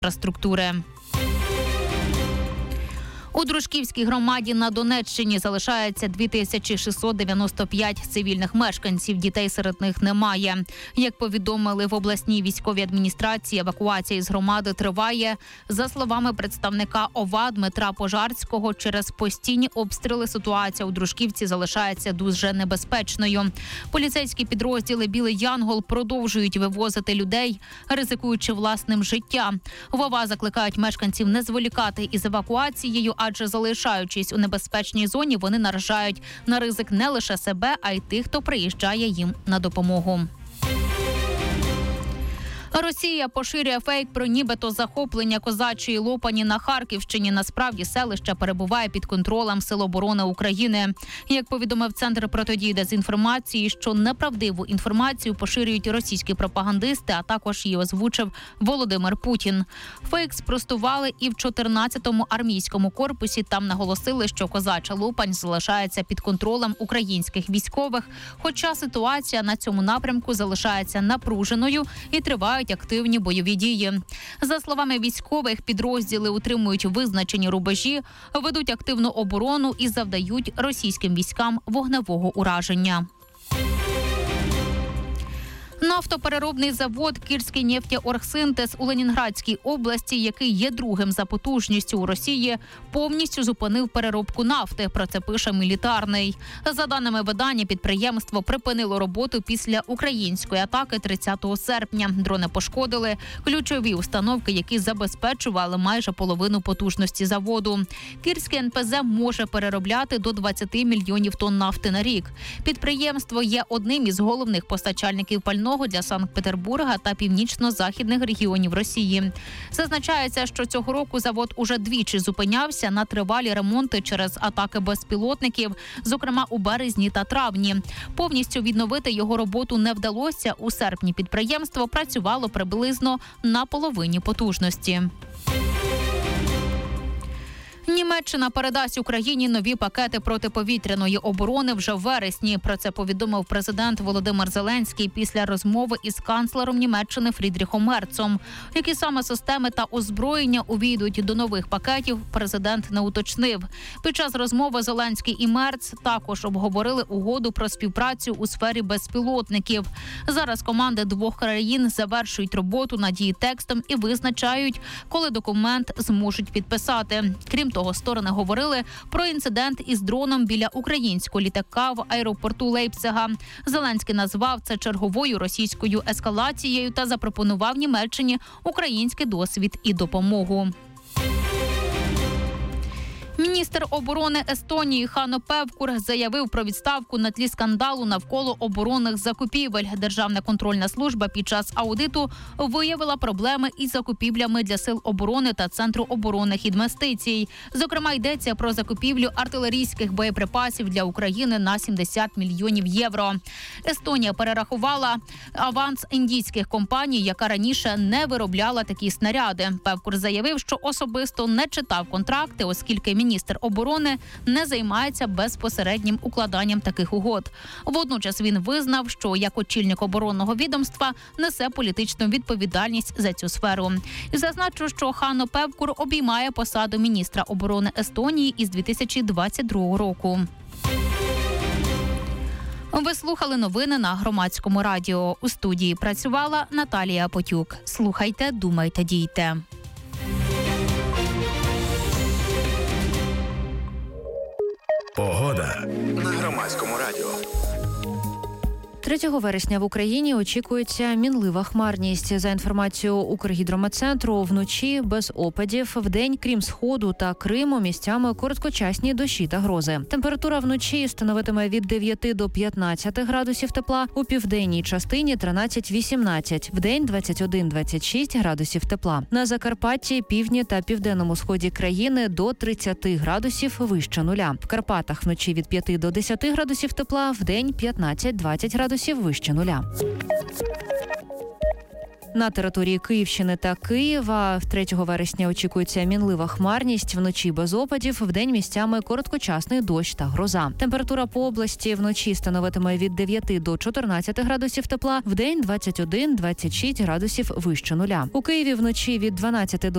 інфраструктури. У Дружківській громаді на Донеччині залишається 2695 цивільних мешканців. Дітей серед них немає. Як повідомили в обласній військовій адміністрації, евакуація з громади триває. За словами представника ОВА Дмитра Пожарського, через постійні обстріли ситуація у Дружківці залишається дуже небезпечною. Поліцейські підрозділи «Білий Янгол» продовжують вивозити людей, ризикуючи власним життям. В ОВА закликають мешканців не зволікати із евакуацією, адже залишаючись у небезпечній зоні, вони наражають на ризик не лише себе, а й тих, хто приїжджає їм на допомогу. Росія поширює фейк про нібито захоплення Козачої Лопані на Харківщині. Насправді селище перебуває під контролем Сил оборони України. Як повідомив Центр протидії дезінформації, що неправдиву інформацію поширюють російські пропагандисти, а також її озвучив Володимир Путін. Фейк спростували і в 14-му армійському корпусі. Там наголосили, що Козача Лопань залишається під контролем українських військових, хоча ситуація на цьому напрямку залишається напруженою і тривають активні бойові дії. За словами військових, підрозділи утримують визначені рубежі, ведуть активну оборону і завдають російським військам вогневого ураження. Нафтопереробний завод «Кірський нефтеоргсинтез» у Ленінградській області, який є другим за потужністю у Росії, повністю зупинив переробку нафти. Про це пише «Мілітарний». За даними видання, підприємство припинило роботу після української атаки 30 серпня. Дрони пошкодили ключові установки, які забезпечували майже половину потужності заводу. Кірський НПЗ може переробляти до 20 мільйонів тонн нафти на рік. Підприємство є одним із головних постачальників пального для Санкт-Петербурга та північно-західних регіонів Росії. Зазначається, що цього року завод уже двічі зупинявся на тривалі ремонти через атаки безпілотників, зокрема у березні та травні. Повністю відновити його роботу не вдалося. У серпні підприємство працювало приблизно на половині потужності. Німеччина передасть Україні нові пакети протиповітряної оборони вже в вересні. Про це повідомив президент Володимир Зеленський після розмови із канцлером Німеччини Фрідріхом Мерцом. Які саме системи та озброєння увійдуть до нових пакетів, президент не уточнив. Під час розмови Зеленський і Мерц також обговорили угоду про співпрацю у сфері безпілотників. Зараз команди двох країн завершують роботу над її текстом і визначають, коли документ зможуть підписати. Крім того, сторони говорили про інцидент із дроном біля українського літака в аеропорту Лейпцига. Зеленський назвав це черговою російською ескалацією та запропонував Німеччині український досвід і допомогу. Міністр оборони Естонії Хано Певкур заявив про відставку на тлі скандалу навколо оборонних закупівель. Державна контрольна служба під час аудиту виявила проблеми із закупівлями для сил оборони та Центру оборонних інвестицій. Зокрема, йдеться про закупівлю артилерійських боєприпасів для України на 70 мільйонів євро. Естонія перерахувала аванс індійських компаній, яка раніше не виробляла такі снаряди. Певкур заявив, що особисто не читав контракти, оскільки міністр оборони не займається безпосереднім укладанням таких угод. Водночас він визнав, що як очільник оборонного відомства несе політичну відповідальність за цю сферу. І зазначу, що Хано Певкур обіймає посаду міністра оборони Естонії із 2022 року. Ви слухали новини на Громадському радіо. У студії працювала Наталія Потюк. Слухайте, думайте, дійте. Погода на Громадському радіо. 3 вересня в Україні очікується мінлива хмарність. За інформацією Укргідрометцентру, вночі без опадів, вдень, крім Сходу та Криму, місцями короткочасні дощі та грози. Температура вночі становитиме від 9 до 15 градусів тепла, у південній частині 13-18, вдень 21-26 градусів тепла. На Закарпатті, півдні та південному сході країни до 30 градусів вище нуля. В Карпатах вночі від 5 до 10 градусів тепла, вдень 15-20 градусів вище нуля. На території Київщини та Києва 3 вересня очікується мінлива хмарність, вночі без опадів, вдень місцями короткочасний дощ та гроза. Температура по області вночі становитиме від 9 до 14 градусів тепла, вдень 21-26 градусів вище нуля. У Києві вночі від 12 до